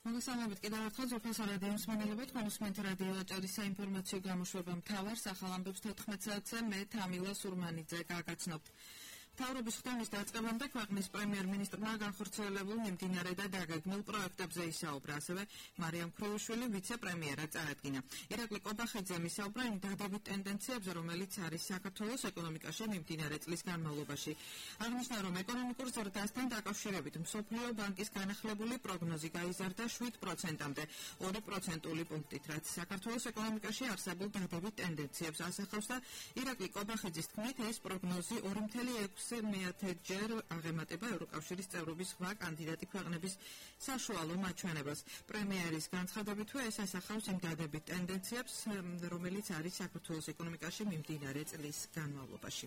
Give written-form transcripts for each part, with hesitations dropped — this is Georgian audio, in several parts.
მოგესალმებით კიდევ ერთხელ ზურფასა რადიოს მონელობთ კონსუმენტ რადიო აჭარის საინფორმაციო გამოშვება მთავარ სახალ ამბებს 14 საათზე მე თამილა სურმანიძე გაგაცნობთ. მთავრობის ხდომის დაწყებამდე ქვეყნის პრემიერ-მინისტრმა განხორციელებულ მიმდინარე და დაგეგმილ პროექტებზე ისაუბრა, ასევე მარიამ ქრუიშვილი ვიცე-პრემიერად წარადგინა. ირაკლი კობახიძემ ისაუბრა იმ დადებით ტენდენციებზე, რომელიც არის საქართველოს ეკონომიკაში მიმდინარე წლის განმავლობაში. აღნიშნა, რომ ეკონომიკურ ზრდასთან დაკავშირებით მსოფლიო ბანკის განახლებული პროგნოზი გაიზარდა 7%-მდე, 2% პუნქტით, რაც საქართველოს ეკონომიკაში არსებულ დადებით ტენდენციებს ასახავს და ირაკლი კობახიძის თქმით, ეს პროგნოზი 2,6-ჯერ აღემატება ევროკავშირის წევრობის სხვა კანდიდატი ქვეყნების საშუალო მაჩვენებას. პრემიერის განცხადებითვე ეს ასახავს იმ დადებით ტენდენციებს, რომელიც არის საქართველოს ეკონომიკაში მიმდინარე წლის განმავლობაში.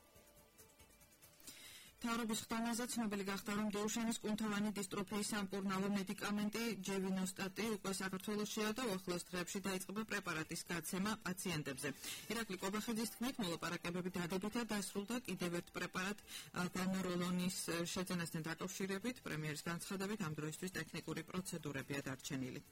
მთავრობის ხდომაზე ცნობილი გახდა, რომ დიუშენის კუნთოვანი დისტროფიის სამკურნალო მედიკამენტი ჯევინოსტატი უკვე საქართველოშია და უახლოეს დღეებში დაიწყება პრეპარატის გაცემა პაციენტებზე. ირაკლი კობახიძის თქმით, მოლაპარაკებები დადებითად დასრულდა კიდევ ერთ პრეპარატ განოროლონის შეძენასთან დაკავშირებით. პრემიერის განცხადებით, ამ დროისთვის ტექნიკური პროცედურებია დარჩენილი.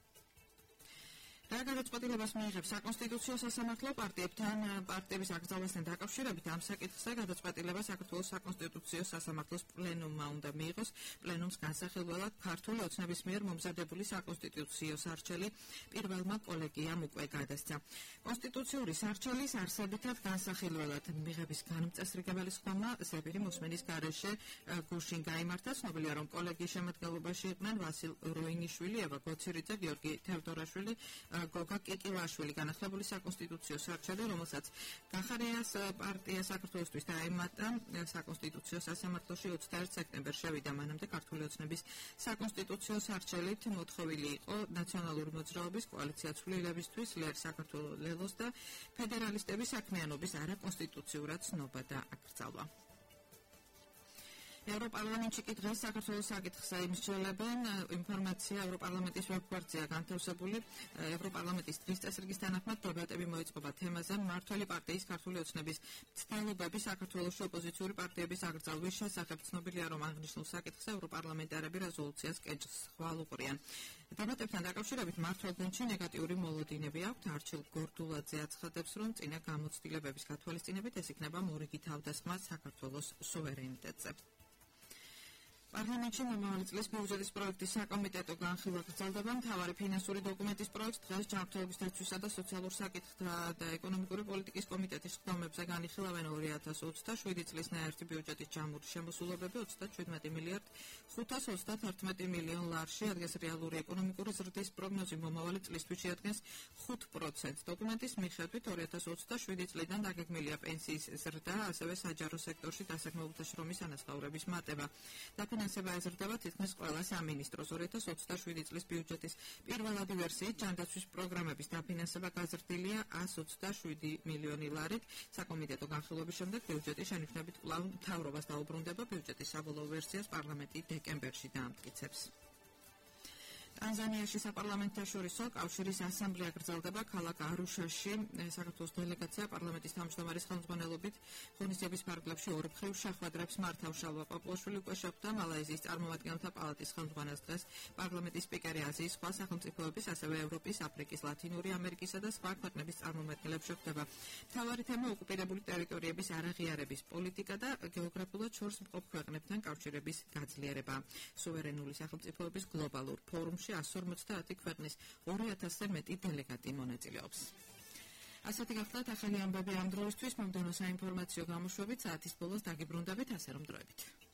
რა გადაწყვეტილებას მიიღებს საკონსტიტუციო სასამართლო პარტიების აკრძალვასთან დაკავშირებით ამ საკითხზე გადაწყვეტილება საქართველოს საკონსტიტუციო სასამართლოს პლენუმმა უნდა მიიღოს. პლენუმს განსახილველად ქართული ოცნების მიერ მომზადებული საკონსტიტუციო სარჩელი პირველმა კოლეგიამ უკვე გადასცა. კონსტიტუციური სარჩელის არსებითად განსახილველად მიღების განმწესრიგებელი ხდომა ზებირი მოსმენის გარეშე გუშინ გაიმართა. ცნობილია, რომ კოლეგიის შემადგენლობაში იყვნენ ვასილ როინიშვილი, ევა გოცირიძე, გიორგი თევდორაშვილი, გოგა კიკილაშვილი. განახლებული საკონსტიტუციო სარჩელი, რომელსაც გახარიას პარტია საქართველოსთვის დაემატა საკონსტიტუციო სასამართლოში 21 სექტემბერს შევიდა. მანამდე ქართული ოცნების საკონსტიტუციო სარჩელით მოთხოვილი იყო ნაციონალური მოძრაობის კოალიცია ცვლილებისთვის, ლერ საქართველოს და ფედერალისტების საქმიანობის არაკონსტიტუციურად ცნობა და აკრძალვა. ევროპარლამენტში კი დღეს საქართველოს საკითხზე იმსჯელებენ. ინფორმაცია ევროპარლამენტის ვებგვერდზეა განთავსებული. ევროპარლამენტის დღის წესრიგის თანახმად დებატები მოიწყობა თემაზე მმართველი პარტიის ქართული ოცნების მცდელობები საქართველოში ოპოზიციური პარტიების აკრძალვის შესახებ. ცნობილია, რომ აღნიშნულ საკითხზე ევროპარლამენტარები რეზოლუციას კეჭს ხვალუყრიან. დებატებთან დაკავშირებით მმართველ გუნდში ნეგატიური მოლოდინები აქვთ. არჩილ გორდულაძე აცხადებს, რომ წინა გამოცდილებების გათვალისწინებით ეს იქნება მორიგი თავდასხმა საქართველოს სუვერენიტეტზე. პარლამენტში მომავალი წლის ბიუჯეტის პროექტის საკომიტეტო განხილვა გრძელდება. მთავარი ფინანსური დოკუმენტის პროექტს დღეს ჯანმრთელობის დაცვისა და სოციალურ საკითხთა და ეკონომიკური პოლიტიკის კომიტეტის ხდომებზე განიხილავენ 2027 წლის ნაერთი ბიუჯეტის ჯამური შემოსულობები 37 მილიარდ 531 მილიონ ლარში, ადგეს რეალური ეკონომიკური ზრდის პროგნოზი მომავალი წლისთვის შეადგენს 5%. დოკუმენტის მიხედვით 2027 წლიდან დაგეგმილია პენსიის ზრდა, ასევე საჯარო სექტორში დასაქმებულთა შრომის ანაზღაურების მატება. ფინანსება ეზრდება თითქმის ყველა სამინისტროს. 2027 წლის ბიუჯეტის პირველადი ვერსიით ჯანდაცვის პროგრამების დაფინანსება გაზრდილია 127 მილიონი ლარით. საკომიტეტო განხილვების შემდეგ ბიუჯეტი შენიშვნებით კვლავ მთავრობას დაუბრუნდება. ბიუჯეტის საბოლოო ვერსიას პარლამენტი დეკემბერში დაამტკიცებს. ტანზანიაში საპარლამენტთაშორისო კავშირის ასამბლეა გრძელდება ქალაქ არუშაში. საქართველოს დელეგაცია პარლამენტის თავმჯდომარის ხელმძღვანელობით ღონისძიების ფარგლებში ორ მხრივ შეხვედრებს მართავ. შალვა პაპუაშვილი უკვე შეხვდა მალაიზიის წარმომადგენელთა პალატის ხელმძღვანელს. დღეს პარლამენტის სპიკერი აზიის სხვა სახელმწიფოების, ასევე ევროპის, აფრიკის, ლათინური ამერიკისა და სხვა ქვეყნების წარმომადგენლებს შეხვდება. მთავარი თემა ოკუპირებული ტერიტორიების არაღიარების პოლიტიკა და გეოგრაფიულად შორს მყოფ ქვეყნებთან კავშირების გაძლიერება. სუვერენული სახელმწიფოების გლობალურ ფორუმში 150 ქვეყნის 2000-ზე მეტი დელეგატი მონაწილეობს. ასეთი გახლავთ ახალი ამბები ამ დროისთვის. მომდევნო საინფორმაციო გამოშვებით საათის ბოლოს დაგიბრუნდებით, ასე რომ დროებით.